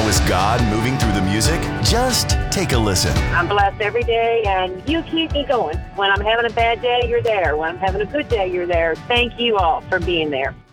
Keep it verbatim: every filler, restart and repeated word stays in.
How is God moving through the music? Just take a listen. I'm blessed every day, and you keep me going. When I'm having a bad day, you're there. When I'm having a good day, you're there. Thank you all for being there.